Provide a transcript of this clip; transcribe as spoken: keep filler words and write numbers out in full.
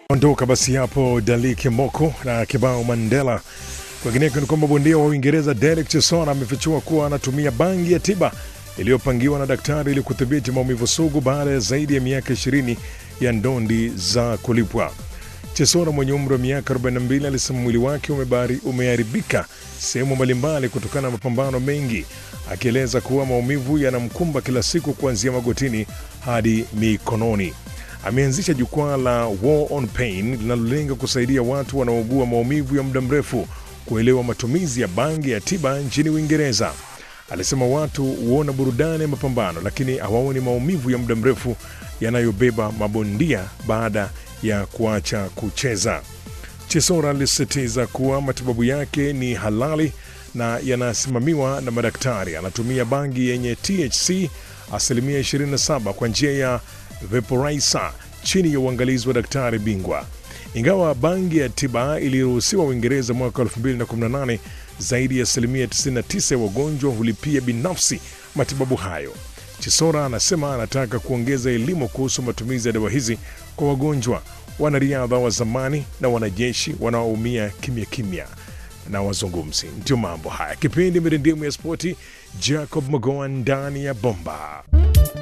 Ondoka basi hapo Dali Kimoko na kibao Mandela. Kwingineko ni kwamba bondia wa Uingereza Derek Chisora amefichua kuwa anatumia bangi ya tiba iliyopangiwa na daktari ili kudhibiti maumivu sugu baada ya zaidi ya miaka ishirini ya ndondi za kulipwa. Chisora mwenye umri wa miaka arobaini na mbili alisema mwili wake umebari umeharibika sehemu mbalimbali kutokana na mapambano mengi, akieleza kuwa maumivu yanamkumba kila siku kuanzia magotini hadi mikononi. Ameanzisha jukwaa la War on Pain linalolenga kusaidia watu wanaougua maumivu ya muda mrefu kuelewa matumizi ya bangi ya tiba nchini Uingereza. Alisema watu huona burudani ya mapambano lakini hawaoni maumivu ya muda mrefu yanayobeba mabondia baada ya kuacha kucheza. Chisora alisisitiza kuwa matibabu yake ni halali na yanasimamiwa na madaktari. Anatumia bangi yenye T H C asilimia ishirini na saba kwa njia ya vaporizer chini ya uangalizi wa daktari bingwa. Ingawa bangi ya tiba iliruhusiwa Uingereza mwaka elfu mbili na kumi na nane, zaidi ya asilimia tisini na tisa ya wagonjwa hulipia binafsi matibabu hayo. Chisora anasema anataka kuongeza elimu kuhusu matumizi ya dawa hizi kwa wagonjwa, wanariadha wa zamani na wanajeshi wanaoumia kimya kimya na wazungumzi. Ndio mambo haya. Kipindi Mirindimu ya Spoti, Jacob Magoa ndani ya bomba.